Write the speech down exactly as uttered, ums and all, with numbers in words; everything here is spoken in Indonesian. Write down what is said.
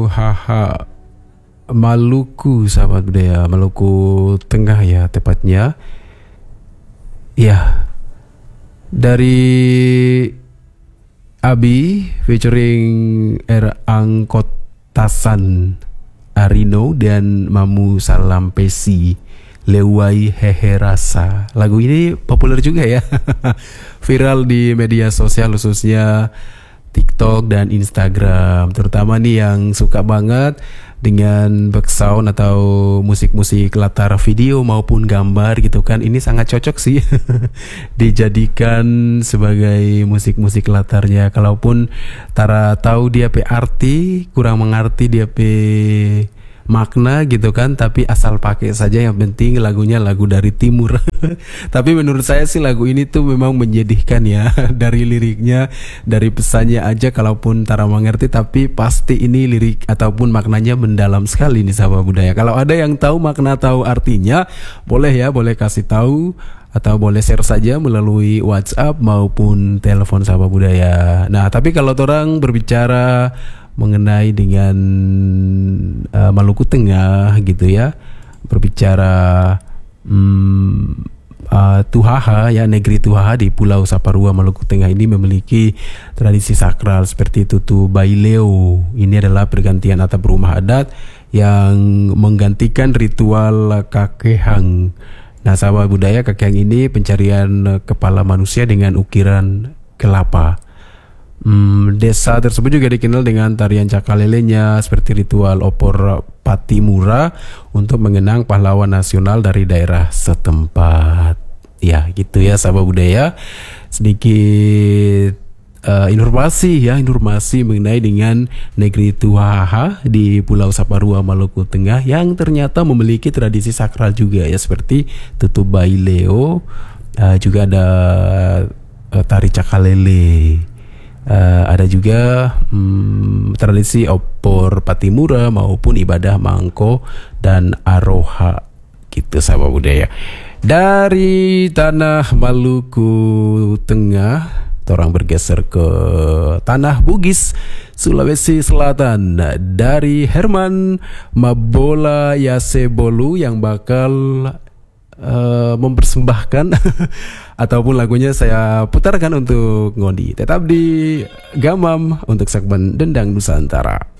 Tuhaha Maluku, sahabat budaya, Maluku Tengah ya tepatnya. Ya, dari Abi featuring R Angkotasan Arino dan Mamu Salampesi, Lewai Hehe Rasa. Lagu ini populer juga ya. Viral di media sosial khususnya TikTok dan Instagram, terutama nih yang suka banget dengan background atau musik-musik latar video maupun gambar gitu kan. Ini sangat cocok sih dijadikan sebagai musik-musik latarnya. Kalaupun Tara tahu dia pe arti, kurang mengerti dia pe makna gitu kan, tapi asal pakai saja, yang penting lagunya lagu dari timur. Tapi menurut saya sih lagu ini tuh memang menyedihkan ya. Dari liriknya, dari pesannya aja kalaupun Tara mengerti, tapi pasti ini lirik ataupun maknanya mendalam sekali nih sahabat budaya. Kalau ada yang tahu makna, tahu artinya, boleh ya, boleh kasih tahu atau boleh share saja melalui WhatsApp maupun telepon sahabat budaya. Nah, tapi kalau orang berbicara mengenai dengan uh, Maluku Tengah gitu ya, berbicara um, uh, Tuhaha ya, negeri Tuhaha di Pulau Saparua Maluku Tengah ini memiliki tradisi sakral seperti Tutu Baileo. Ini adalah pergantian atap rumah adat yang menggantikan ritual kakehang. Nah, sahabat budaya, kakehang ini pencarian kepala manusia dengan ukiran kelapa. Hmm, desa tersebut juga dikenal dengan tarian cakalelenya seperti ritual opor Patimura untuk mengenang pahlawan nasional dari daerah setempat. Ya, gitu ya sahabat budaya. Sedikit uh, informasi ya, informasi mengenai dengan negeri Tuhaha di Pulau Saparua Maluku Tengah yang ternyata memiliki tradisi sakral juga ya, seperti Tutu Baileo, uh, juga ada uh, tari cakalele. Uh, ada juga um, tradisi opor Patimura maupun ibadah mangko dan aroha gitu sahabat budaya. Dari tanah Maluku Tengah, orang bergeser ke tanah Bugis, Sulawesi Selatan. Dari Herman Mabola Yasebolu yang bakal Uh, mempersembahkan ataupun lagunya saya putarkan untuk Ngondi. Tetap di Gamam untuk segmen Dendang Nusantara.